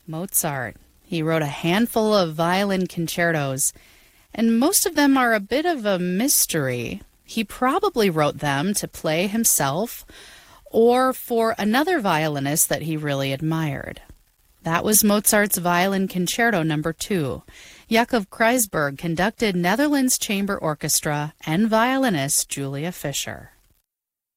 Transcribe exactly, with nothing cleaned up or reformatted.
Mozart. He wrote a handful of violin concertos, and most of them are a bit of a mystery. He probably wrote them to play himself or for another violinist that he really admired. That was Mozart's Violin Concerto number two. Jakob Kreisberg conducted Netherlands Chamber Orchestra and violinist Julia Fischer.